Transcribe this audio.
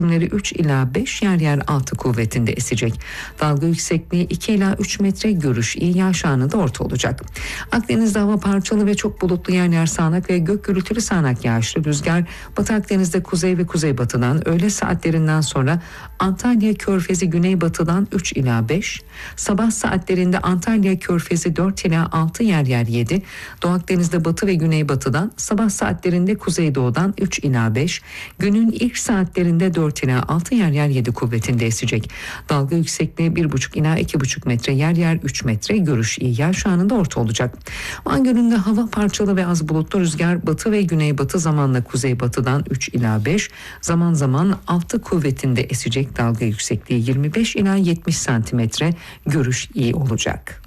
kesimleri 3 ila 5, yer yer 6 kuvvetinde esecek. Dalga yüksekliği 2 ila 3 metre, görüş iyi, yağış anında orta olacak. Akdeniz'de hava parçalı ve çok bulutlu, yer yer sağanak ve gök gürültülü sağanak yağışlı. Rüzgar Batı Akdeniz'de kuzey ve kuzeybatıdan, öğle saatlerinden sonra Antalya Körfezi güneybatıdan 3 ila 5, sabah saatlerinde Antalya Körfezi 4 ila 6, yer yer 7, Doğu Akdeniz'de batı ve güneybatıdan, sabah saatlerinde kuzeydoğudan 3 ila 5, günün ilk saatlerinde 4 ila 6, yer yer 7 kuvvetinde esecek. Dalga yüksekliği 1,5 ila 2,5 metre, yer yer 3 metre, görüş iyi, yağış anında orta olacak. Van Gölü'nde hava parçalı ve az bulutlu, rüzgar batı ve güneybatı, zamanla kuzeybatıdan 3 ila 5, zaman zaman 6 kuvvetinde esecek. Dalga yüksekliği 25 ila 70 santimetre, görüş iyi olacak.